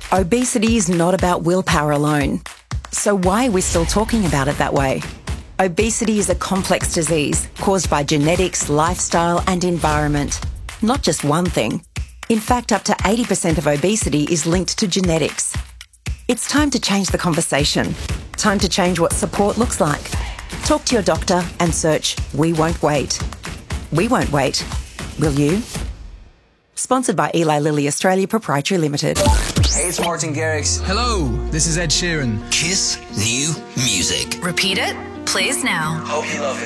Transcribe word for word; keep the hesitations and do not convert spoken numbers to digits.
Obesity is not about willpower alone. So why are we still talking about it that way? Obesity is a complex disease caused by genetics, lifestyle and environment. Not just one thing. In fact, up to eighty percent of obesity is linked to genetics. It's time to change the conversation. Time to change what support looks like. Talk to your doctor and search We Won't Wait. We won't wait. Will you? Sponsored by Eli Lilly Australia Proprietary Limited. Hey, it's Martin Garrix. Hello, this is Ed Sheeran. Kiss New Music. Repeat it, please now. Hope you love it.